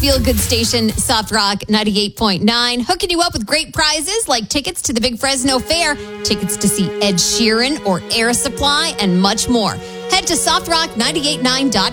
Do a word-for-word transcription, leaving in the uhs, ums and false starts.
feel-good station, Soft Rock ninety-eight point nine, hooking you up with great prizes like tickets to the Big Fresno Fair, tickets to see Ed Sheeran or Air Supply, and much more. Head to soft rock nine eight nine dot